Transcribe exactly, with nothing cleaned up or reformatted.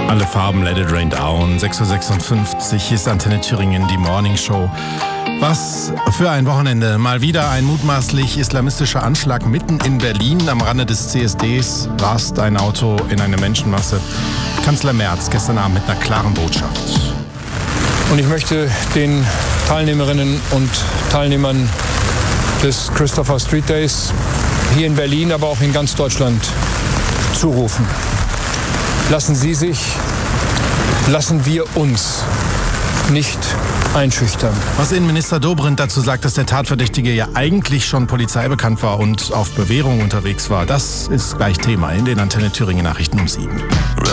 Alle Farben, Let It Rain Down. sechs Uhr sechsundfünfzig, hier ist Antenne Thüringen, die Morning Show. Was für ein Wochenende. Mal wieder ein mutmaßlich islamistischer Anschlag mitten in Berlin. Am Rande des C S Ds rast ein Auto in eine Menschenmasse. Kanzler Merz gestern Abend mit einer klaren Botschaft. Und ich möchte den Teilnehmerinnen und Teilnehmern des Christopher Street Days hier in Berlin, aber auch in ganz Deutschland zurufen. Lassen Sie sich, lassen wir uns nicht einschüchtern. Was Innenminister Dobrindt dazu sagt, dass der Tatverdächtige ja eigentlich schon polizeibekannt war und auf Bewährung unterwegs war, das ist gleich Thema in den Antenne Thüringen Nachrichten um sieben.